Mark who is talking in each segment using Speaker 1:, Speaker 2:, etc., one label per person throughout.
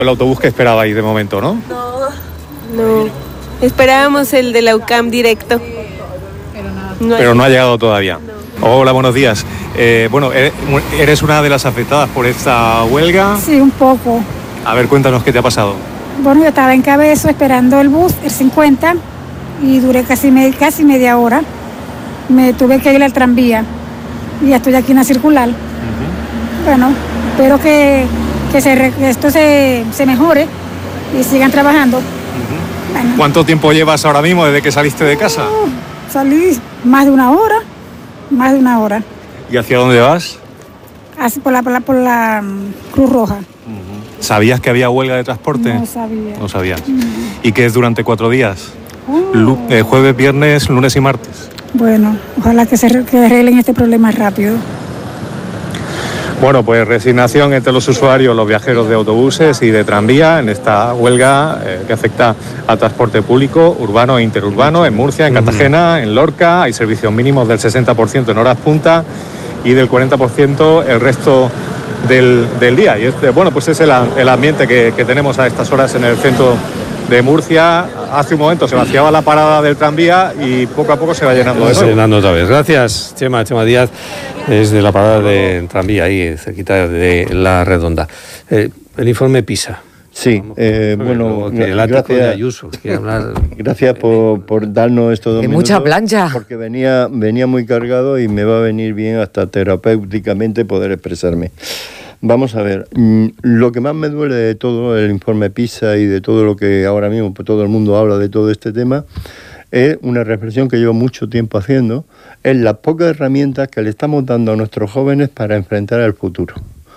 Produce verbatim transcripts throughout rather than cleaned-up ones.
Speaker 1: El autobús que esperabais de momento, ¿no?
Speaker 2: No, no. Esperábamos el de la U C A M directo.
Speaker 1: No Pero no ha llegado todavía. No. Hola, buenos días. Eh, bueno, ¿eres una de las afectadas por esta huelga?
Speaker 3: Sí, un poco.
Speaker 1: A ver, cuéntanos qué te ha pasado.
Speaker 3: Bueno, yo estaba en Cabezo esperando el bus, el cincuenta, y duré casi, me, casi media hora. Me tuve que ir al tranvía y ya estoy aquí en la circular. Uh-huh. Bueno, espero que, que, se, que esto se, se mejore y sigan trabajando.
Speaker 1: Uh-huh. Bueno. ¿Cuánto tiempo llevas ahora mismo desde que saliste de casa?
Speaker 3: Uh, salí más de una hora, más de una hora.
Speaker 1: ¿Y hacia dónde vas?
Speaker 3: Así por la, por la, por la um, Cruz Roja.
Speaker 1: Uh-huh. ¿Sabías que había huelga de transporte?
Speaker 3: No sabía.
Speaker 1: No sabías.
Speaker 3: Uh-huh.
Speaker 1: ¿Y qué es durante cuatro días?
Speaker 3: Oh.
Speaker 1: Lu- eh, jueves, viernes, lunes y martes.
Speaker 3: Bueno, ojalá que se que arreglen este problema rápido.
Speaker 1: Bueno, pues resignación entre los usuarios, los viajeros de autobuses y de tranvía en esta huelga eh, que afecta al transporte público, urbano e interurbano, en Murcia, en Cartagena, en Lorca. Hay servicios mínimos del sesenta por ciento en horas punta y del cuarenta por ciento el resto del, del día. Y este, bueno, pues es el, el ambiente que, que tenemos a estas horas en el centro de Murcia. Hace un momento se vaciaba la parada del tranvía y poco a poco se va llenando de nuevo.
Speaker 4: Llenando otra vez. Gracias, Chema, Chema Díaz, desde la parada del tranvía, ahí cerquita de la Redonda. Eh, el informe PISA.
Speaker 5: Sí, eh, bueno, gracias,
Speaker 4: Ayuso, hablar.
Speaker 5: gracias por, por darnos estos dos
Speaker 6: Hay
Speaker 5: minutos.
Speaker 6: Mucha plancha.
Speaker 5: Porque venía, venía muy cargado y me va a venir bien hasta terapéuticamente poder expresarme. Vamos a ver, lo que más me duele de todo el informe PISA y de todo lo que ahora mismo pues, todo el mundo habla de todo este tema, es una reflexión que llevo mucho tiempo haciendo, es las pocas herramientas que le estamos dando a nuestros jóvenes para enfrentar el futuro.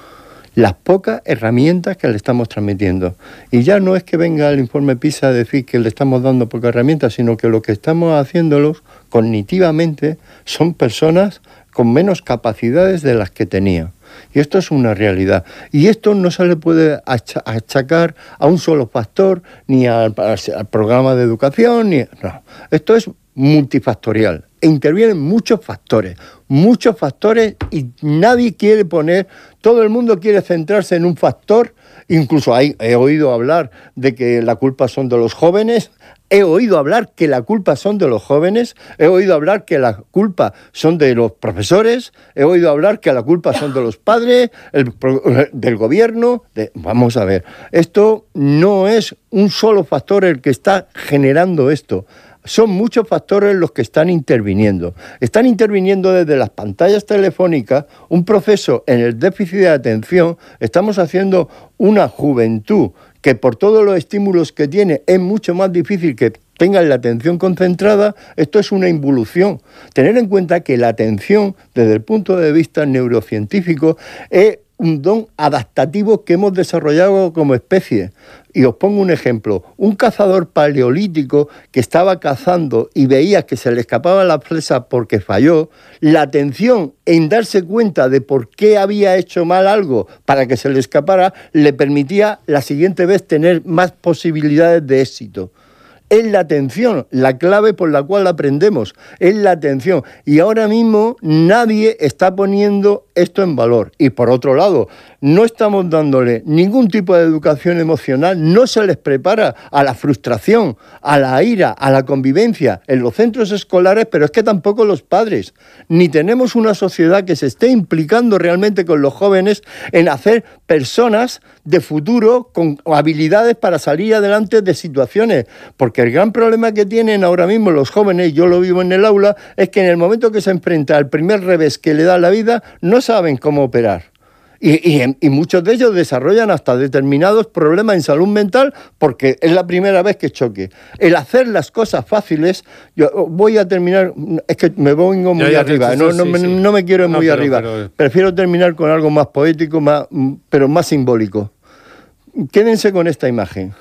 Speaker 5: Las pocas herramientas que le estamos transmitiendo. Y ya no es que venga el informe PISA a decir que le estamos dando pocas herramientas, sino que lo que estamos haciéndolos cognitivamente son personas con menos capacidades de las que tenían. Y esto es una realidad. Y esto no se le puede achacar a un solo factor, ni al, al programa de educación, ni... No, esto es multifactorial. E intervienen muchos factores, muchos factores y nadie quiere poner... Todo el mundo quiere centrarse en un factor. Incluso hay, he oído hablar de que la culpa son de los jóvenes. He oído hablar que la culpa son de los jóvenes, he oído hablar que la culpa son de los profesores, he oído hablar que la culpa son de los padres, el, del gobierno. De, vamos a ver, esto no es un solo factor el que está generando esto. Son muchos factores los que están interviniendo. Están interviniendo desde las pantallas telefónicas, un proceso en el déficit de atención. Estamos haciendo una juventud que por todos los estímulos que tiene es mucho más difícil que tengan la atención concentrada. Esto es una involución. Tener en cuenta que la atención, desde el punto de vista neurocientífico, es un don adaptativo que hemos desarrollado como especie. Y os pongo un ejemplo. Un cazador paleolítico que estaba cazando y veía que se le escapaba la presa porque falló, la atención en darse cuenta de por qué había hecho mal algo para que se le escapara, le permitía la siguiente vez tener más posibilidades de éxito. Es la atención, la clave por la cual aprendemos, es la atención. Y ahora mismo nadie está poniendo esto en valor. Y por otro lado, no estamos dándole ningún tipo de educación emocional, no se les prepara a la frustración, a la ira, a la convivencia en los centros escolares, pero es que tampoco los padres. Ni tenemos una sociedad que se esté implicando realmente con los jóvenes en hacer personas de futuro con habilidades para salir adelante de situaciones. Porque el gran problema que tienen ahora mismo los jóvenes, yo lo vivo en el aula, es que en el momento que se enfrenta al primer revés que le da la vida, no saben cómo operar. Y, y, y muchos de ellos desarrollan hasta determinados problemas en salud mental porque es la primera vez que choque. El hacer las cosas fáciles, yo voy a terminar, es que me vengo muy ya, ya, arriba, no, no, sí, me, sí. no me quiero ir no, muy pero, arriba, pero... prefiero terminar con algo más poético, más, pero más simbólico. Quédense con esta imagen.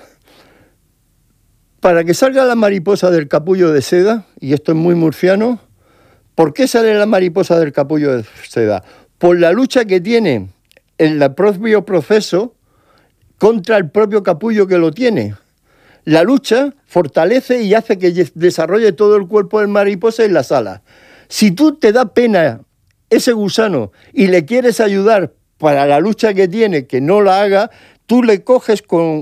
Speaker 5: Para que salga la mariposa del capullo de seda, y esto es muy murciano, ¿por qué sale la mariposa del capullo de seda? Por la lucha que tiene el propio proceso contra el propio capullo que lo tiene. La lucha fortalece y hace que desarrolle todo el cuerpo del mariposa en las alas. Si tú te da pena ese gusano y le quieres ayudar para la lucha que tiene, que no la haga, tú tú le coges con,